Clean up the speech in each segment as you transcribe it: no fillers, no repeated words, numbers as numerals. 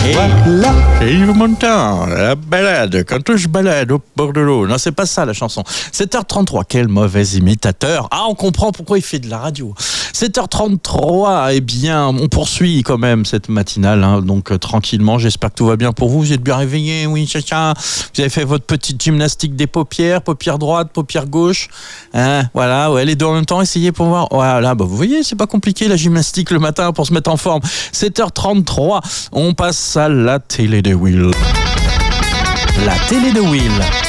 Voilà. C'est Yves Montand, la balade, quand je balade au bord de l'eau. Non, c'est pas ça la chanson. 7h33, quel mauvais imitateur. Ah, on comprend pourquoi il fait de la radio. 7h33, eh bien, on poursuit quand même cette matinale, hein, donc tranquillement. J'espère que tout va bien pour vous. Vous êtes bien réveillés, oui, chacha. Vous avez fait votre petite gymnastique des paupières, paupière droite, paupière gauche. Hein, voilà, ouais, les deux en même temps, essayez pour voir. Voilà, bah, vous voyez, c'est pas compliqué la gymnastique le matin pour se mettre en forme. 7h33, on passe à la télé de Will. La télé de Will.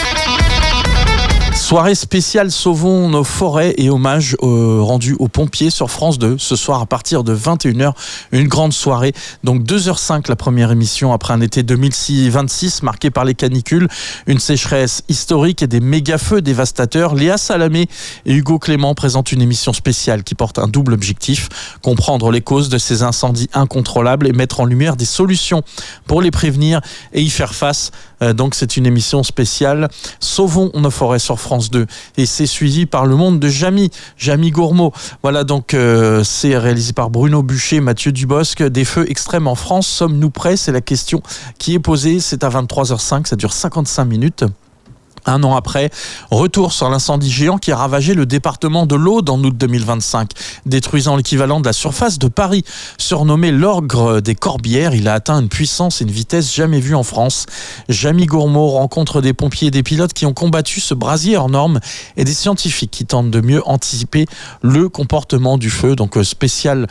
Soirée spéciale Sauvons nos forêts et hommage rendu aux pompiers sur France 2. Ce soir à partir de 21h, une grande soirée. Donc 2h05 la première émission après un été 2026 marqué par les canicules, une sécheresse historique et des méga-feux dévastateurs. Léa Salamé et Hugo Clément présentent une émission spéciale qui porte un double objectif, comprendre les causes de ces incendies incontrôlables et mettre en lumière des solutions pour les prévenir et y faire face. Donc c'est une émission spéciale Sauvons nos forêts sur France 2 et c'est suivi par Le Monde de Jamie Gourmaud. Voilà, donc c'est réalisé par Bruno Buchet, Mathieu Dubosc. Des feux extrêmes en France, sommes-nous prêts? C'est la question qui est posée. C'est à 23h05, ça dure 55 minutes. Un an après, retour sur l'incendie géant qui a ravagé le département de l'Aude en août 2025, détruisant l'équivalent de la surface de Paris. Surnommé l'ogre des Corbières, il a atteint une puissance et une vitesse jamais vues en France. Jamie Gourmaud rencontre des pompiers et des pilotes qui ont combattu ce brasier hors norme et des scientifiques qui tentent de mieux anticiper le comportement du feu. Donc spécial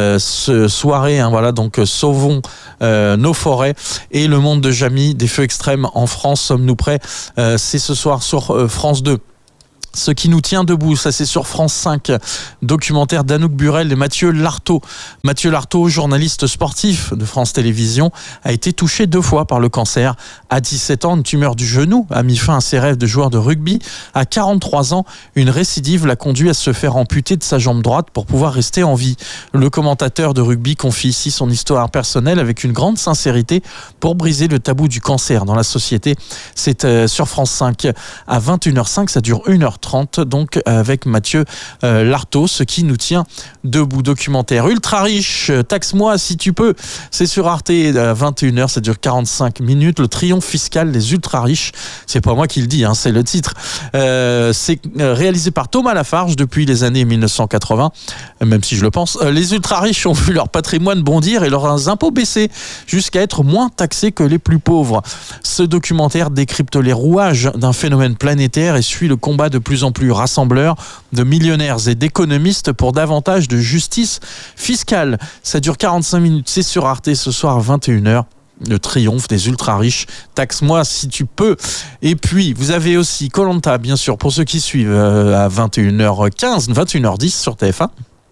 soirée, hein, voilà, donc sauvons nos forêts et Le Monde de Jamie, des feux extrêmes en France, sommes-nous prêts? C'est ce soir sur France 2. Ce qui nous tient debout, ça c'est sur France 5, documentaire d'Anouk Burel et Mathieu Lartaud. Mathieu Lartaud, journaliste sportif de France Télévisions, a été touché 2 fois par le cancer. À 17 ans, une tumeur du genou a mis fin à ses rêves de joueur de rugby. À 43 ans, une récidive l'a conduit à se faire amputer de sa jambe droite pour pouvoir rester en vie. Le commentateur de rugby confie ici son histoire personnelle avec une grande sincérité pour briser le tabou du cancer dans la société. C'est sur France 5 à 21h05, ça dure 1h30. Donc avec Mathieu Lartaud, ce qui nous tient debout. Documentaire ultra riche, taxe-moi si tu peux, c'est sur Arte à 21h, ça dure 45 minutes. Le triomphe fiscal des ultra riches, c'est pas moi qui le dis, hein, c'est le titre. C'est réalisé par Thomas Lafarge depuis les années 1980, même si je le pense. Les ultra riches ont vu leur patrimoine bondir et leurs impôts baisser jusqu'à être moins taxés que les plus pauvres. Ce documentaire décrypte les rouages d'un phénomène planétaire et suit le combat de plus en plus rassembleur de millionnaires et d'économistes pour davantage de justice fiscale. Ça dure 45 minutes, c'est sur Arte ce soir à 21h. Le triomphe des ultra riches, taxe-moi si tu peux. Et puis vous avez aussi Koh-Lanta, bien sûr, pour ceux qui suivent, à 21h15, 21h10 sur TF1.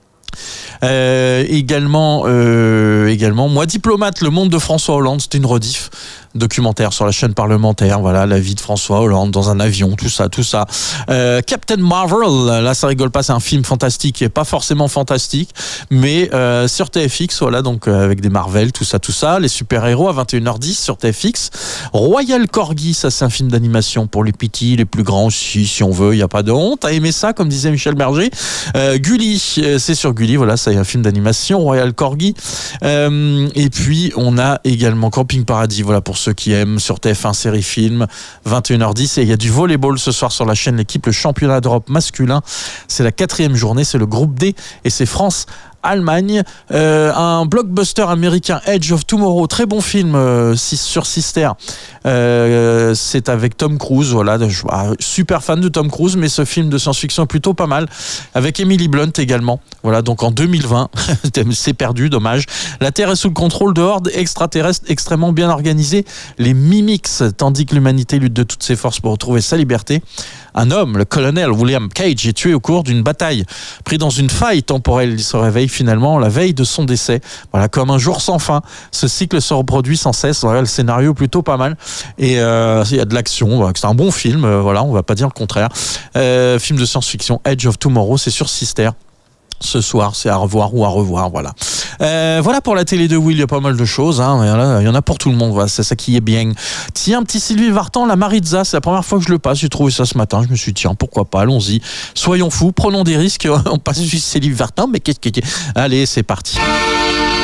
Également Moi diplomate, le monde de François Hollande, c'était une rediff, documentaire sur la chaîne parlementaire, voilà, la vie de François Hollande dans un avion, tout ça. Captain Marvel, là ça rigole pas, c'est un film fantastique et pas forcément fantastique, mais sur TFX, voilà, donc avec des Marvel, tout ça, les super-héros à 21h10 sur TFX. Royal Corgi, ça c'est un film d'animation pour les petits, les plus grands aussi, si on veut, il y a pas de honte à aimer ça, comme disait Michel Berger. Gulli, c'est sur Gulli, voilà, ça y est, un film d'animation, Royal Corgi. Et puis on a également Camping Paradis, voilà, pour ceux qui aiment, sur TF1 série film, 21h10. Et il y a du volleyball ce soir sur la chaîne L'équipe, le championnat d'Europe masculin, c'est la 4e journée, c'est le groupe D et c'est France-Allemagne. Un blockbuster américain, Edge of Tomorrow, très bon film sur Sister. C'est avec Tom Cruise, voilà, super fan de Tom Cruise, mais ce film de science-fiction est plutôt pas mal, avec Emily Blunt également. Voilà, donc en 2020, c'est perdu, dommage. La Terre est sous le contrôle de hordes extraterrestres extrêmement bien organisées, les Mimics, tandis que l'humanité lutte de toutes ses forces pour retrouver sa liberté. Un homme, le colonel William Cage, est tué au cours d'une bataille. Pris dans une faille temporelle, il se réveille finalement la veille de son décès. Voilà, comme un jour sans fin. Ce cycle se reproduit sans cesse. Voilà, le scénario est plutôt pas mal. Et il y a de l'action. Voilà, c'est un bon film. Voilà, on va pas dire le contraire. Film de science-fiction, Edge of Tomorrow, c'est sur Sister. Ce soir, c'est à revoir ou à revoir, voilà. Voilà pour la télé de Will, il y a pas mal de choses, hein. Il y en a pour tout le monde, voilà, c'est ça qui est bien. Tiens, petit Sylvie Vartan, la Maritza, c'est la première fois que je le passe, j'ai trouvé ça ce matin, je me suis dit, tiens, pourquoi pas, allons-y, soyons fous, prenons des risques, on passe du Sylvie Vartan, mais qu'est-ce que... Allez, c'est parti.